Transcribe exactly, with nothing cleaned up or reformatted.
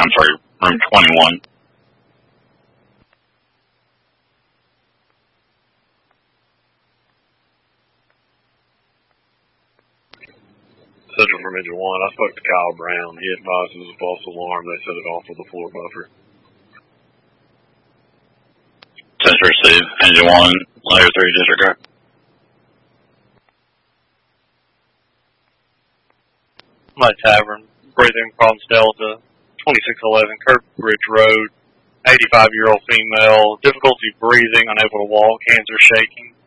I'm sorry, room twenty-one. Central from Engine one, I spoke to Kyle Brown. He advised it was a false alarm. They set it off with a floor buffer. Central received. Engine one, layer three, disregard. My Tavern, breathing problems Delta, twenty-six eleven Kirk Bridge Road, eighty-five-year-old female, difficulty breathing, unable to walk, hands are shaking.